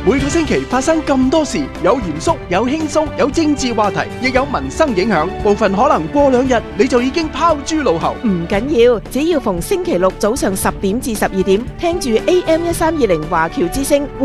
每個星期發生咁多事，有嚴肅，有輕鬆，有政治話題，亦有民生影響。部分可能過2日你就已經拋諸腦後。 唔緊要，只要逢星期六早上10點至12點，聽住AM1320華僑之聲。